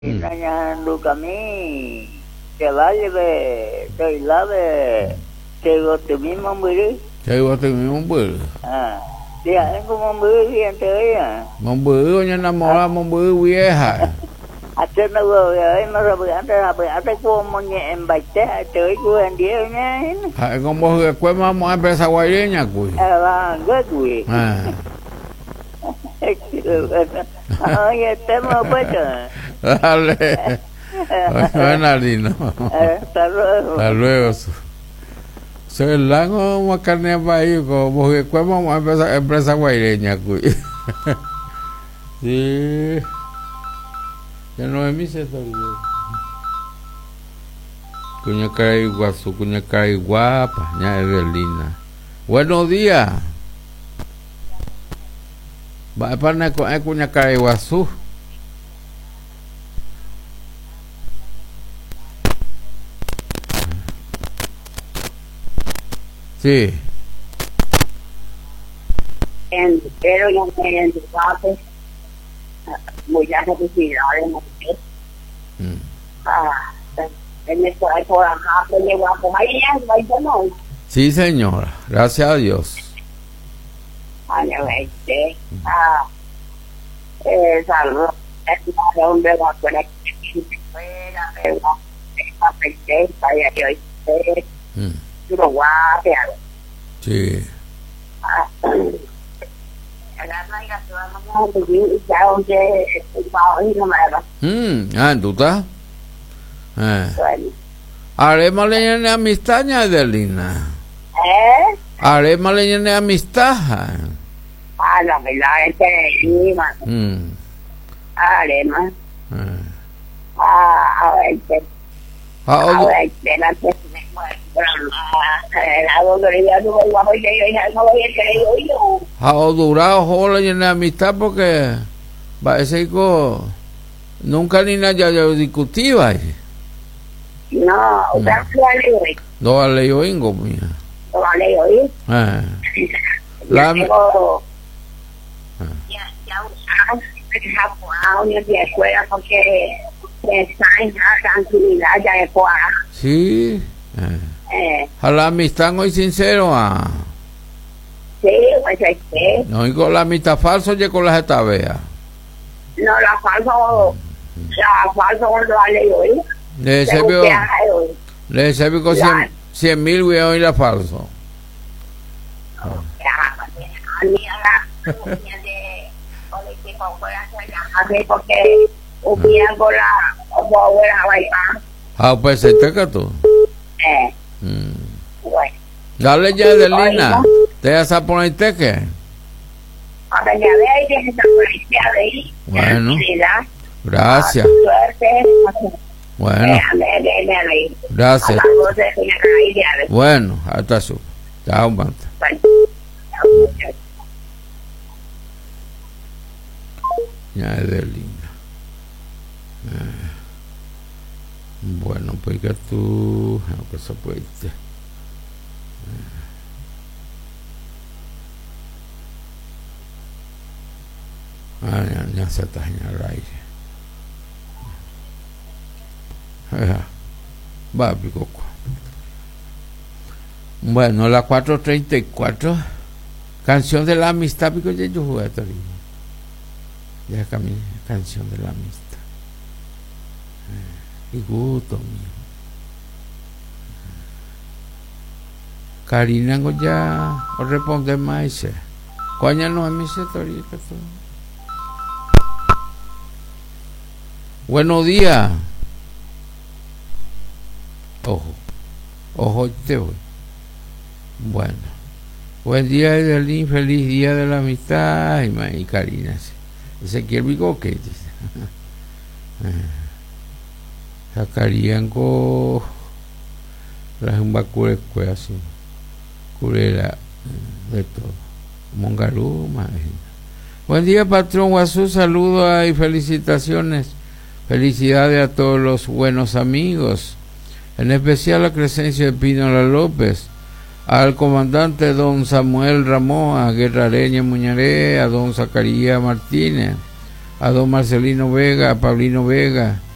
Nanyando kami Cevale Toilave Tegotu Mamburu. Tegotu Mamburu. Dia aku Mamburu yang teraya. Mamburu nya namora Mamburu vieja. Ate na go ya no sabe ate como nye embate ate ku andia nya. Ha como que mo empresa guaireña cu. Gagui. Oye, estamos puestos. Dale. Buena, Lino. Hasta luego. Hasta luego. Soy el lago más carne país, como que cuemo empresa guaireña, cuy. Sí. Ya no es mi sector. Cuña cara iguazu, cuña cara guapa, ya Evelina. Buenos días. Va para cuña cara iguazu. Sí. Pero ya en tu parte, voy a retirar en el en esto hay por acá, pues le voy a comer ya, no. Sí, señora, gracias a Dios. Saludos, es donde va a poner Sí. ¿Tú estás? Haremos leña de amistad, ña Adelina. Haremos leña de amistad. La verdad es que haremos. A ver, ha durado jola en la amistad porque parece que nunca ni nada ya discutía. No, no vale yo ingo mía. No vale yo. La ya usaron de escuela porque está en la tranquilidad ya de fuera. Sí. A la amistad muy sincero. Sí, pues es que. No, y con la amistad falso y con las estabeas. No, la falso no vale yo. Le se con 100,000 weón y la falso. Porque un día con la pues se te cató. Bueno. Dale ya de Lina. ¿Te vas a poner teque? Bueno. Gracias. Bueno. Gracias. Bueno, hasta su. Chao, Manta. Ya de Lina. Bueno, pues que tú, que se puede. Ya se está en el aire. Va, pico. Bueno, la 4:34, canción de la amistad, pico ya yo jugué a ya caminé, canción de la amistad. Y gusto mío. Karina ya o responde más. Coña no es mi sectoría. Buenos días. Ojo te voy. Bueno. Buen día Edelín, feliz día de la amistad. Y Karina. Ezequiel Bigoque dice. Sacarían con las embacures así curera de todo Mongarú, imagina. Buen día patrón Guazú, saludos y felicitaciones, felicidades a todos los buenos amigos, en especial a Crescencio Espínola López, al comandante don Samuel Ramón, a Guerrareña Muñaré, a don Zacarías Martínez, a don Marcelino Vega, a Pablino Vega,